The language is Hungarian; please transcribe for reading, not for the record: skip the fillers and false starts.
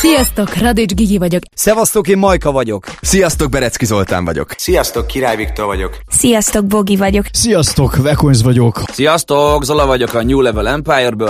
Sziasztok, Radics Gigi vagyok. Szevasztok, én Majka vagyok. Sziasztok, Berecki Zoltán vagyok. Sziasztok, Király Viktor vagyok. Sziasztok, Bogi vagyok. Sziasztok, Vekonz vagyok. Sziasztok, Zola vagyok a New Level Empire-ből.